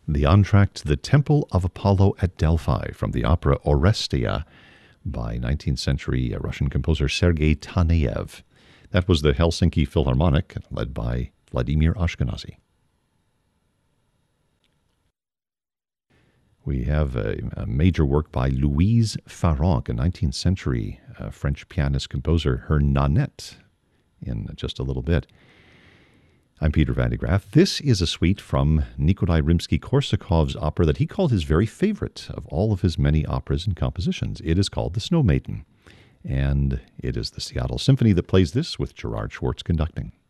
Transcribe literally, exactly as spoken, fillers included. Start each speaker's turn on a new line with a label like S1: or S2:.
S1: the entr'acte The Temple of Apollo at Delphi from the opera Orestia by nineteenth century Russian composer Sergei Taneyev. That was the Helsinki Philharmonic, led by Vladimir Ashkenazy. We have a, a major work by Louise Farrenc, a nineteenth century uh, French pianist-composer, her Nanette, in just a little bit. I'm Peter Van de Graaff. This is a suite from Nikolai Rimsky-Korsakov's opera that he called his very favorite of all of his many operas and compositions. It is called The Snow Maiden, and it is the Seattle Symphony that plays this with Gerard Schwartz conducting.